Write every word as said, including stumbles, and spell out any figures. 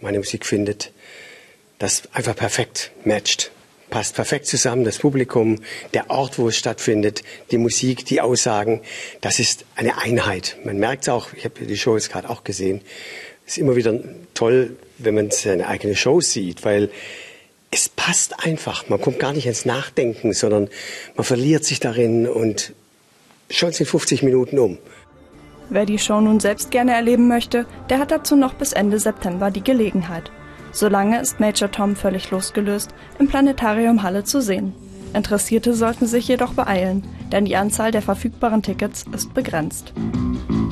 meine Musik findet, das einfach perfekt matcht. Passt perfekt zusammen, das Publikum, der Ort, wo es stattfindet, die Musik, die Aussagen, das ist eine Einheit. Man merkt es auch, ich habe die Show jetzt gerade auch gesehen, es ist immer wieder toll, wenn man seine eigene Show sieht, weil es passt einfach. Man kommt gar nicht ins Nachdenken, sondern man verliert sich darin und schon sind fünfzig Minuten um. Wer die Show nun selbst gerne erleben möchte, der hat dazu noch bis Ende September die Gelegenheit. Solange ist Major Tom völlig losgelöst im Planetarium Halle zu sehen. Interessierte sollten sich jedoch beeilen, denn die Anzahl der verfügbaren Tickets ist begrenzt.